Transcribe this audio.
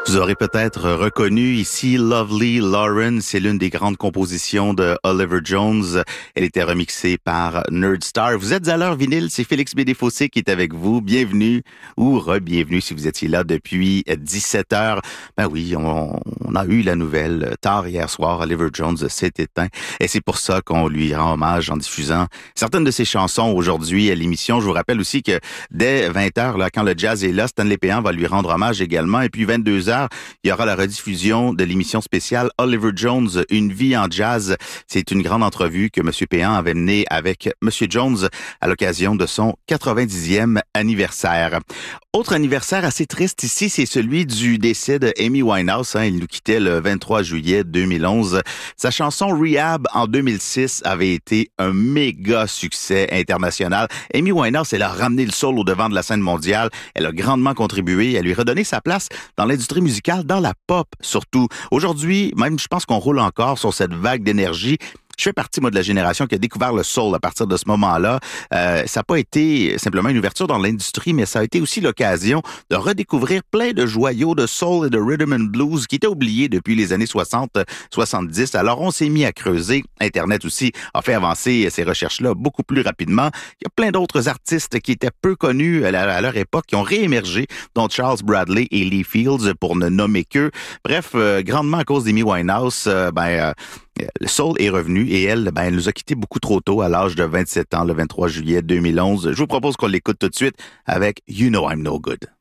Vous aurez peut-être reconnu ici Lovely Lauren, c'est l'une des grandes compositions de Oliver Jones. Elle était remixée par Nerdstar. Vous êtes à l'heure vinyle, c'est Félix Bédéfossé qui est avec vous. Bienvenue ou re-bienvenue si vous étiez là depuis 17 heures. Ben oui, on a eu la nouvelle tard hier soir. Oliver Jones s'est éteint et c'est pour ça qu'on lui rend hommage en diffusant certaines de ses chansons aujourd'hui à l'émission. Je vous rappelle aussi que dès 20 heures, là, quand le jazz est là, Stanley Péan va lui rendre hommage également. Et puis 22 heures, il y aura la rediffusion de l'émission spéciale Oliver Jones, Une vie en jazz. C'est une grande entrevue que M. Péan avait menée avec M. Jones à l'occasion de son 90e anniversaire. Autre anniversaire assez triste ici, c'est celui du décès de Amy Winehouse. Il nous quittait le 23 juillet 2011. Sa chanson Rehab en 2006 avait été un méga succès international. Amy Winehouse, elle a ramené le soul au devant de la scène mondiale. Elle a grandement contribué à lui redonner sa place dans l'industrie musicale, dans la pop surtout. Aujourd'hui, même, je pense qu'on roule encore sur cette vague d'énergie. Je fais partie, moi, de la génération qui a découvert le soul à partir de ce moment-là. Ça n'a pas été simplement une ouverture dans l'industrie, mais ça a été aussi l'occasion de redécouvrir plein de joyaux de soul et de rhythm and blues qui étaient oubliés depuis les années 60, 70. Alors, on s'est mis à creuser. Internet aussi a fait avancer ces recherches-là beaucoup plus rapidement. Il y a plein d'autres artistes qui étaient peu connus à leur époque, qui ont réémergé, dont Charles Bradley et Lee Fields, pour ne nommer qu'eux. Bref, grandement à cause d'Amy Winehouse, le soul est revenu et elle nous a quittés beaucoup trop tôt à l'âge de 27 ans, le 23 juillet 2011. Je vous propose qu'on l'écoute tout de suite avec You Know I'm No Good.